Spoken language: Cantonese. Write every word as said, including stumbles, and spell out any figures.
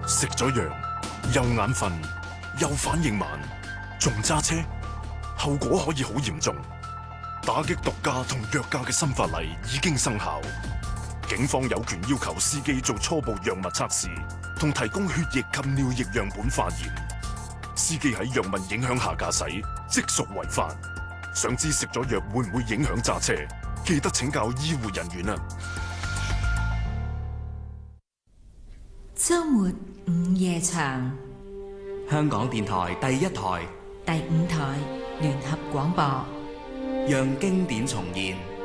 食咗藥又眼瞓又反應慢，仲揸車，後果可以好嚴重。打擊毒駕同藥駕嘅新法例已經生效，警方有權要求司機做初步藥物測試，同提供血液及尿液樣本化驗。司機喺藥物影響下駕駛，即屬違法。想知食咗藥會唔會影響揸車？記得請教醫護人員啊！ 周末午夜場， 香港電台第一台、 第五台聯合廣播， 讓經典重現。